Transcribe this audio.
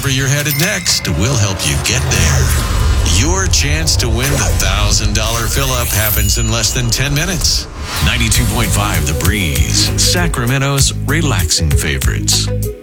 wherever you're headed next, we'll help you get there. Your chance to win the $1,000 fill-up happens in less than 10 minutes. 92.5 The Breeze, Sacramento's relaxing favorites.